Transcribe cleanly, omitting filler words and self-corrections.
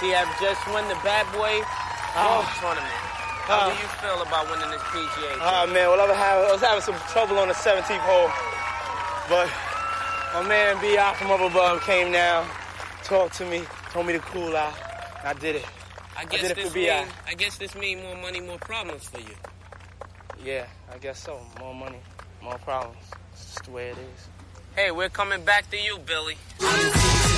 have just won the Bad Boy Golf Tournament. How do you feel about winning this PGA? Man, well, I was having some trouble on the 17th hole, but my man B.I. from up above came down, talked to me, told me to cool out, and I did it. I guess this means more money, more problems for you. Yeah, I guess so. More money, more problems. It's just the way it is. Hey, we're coming back to you, Billy.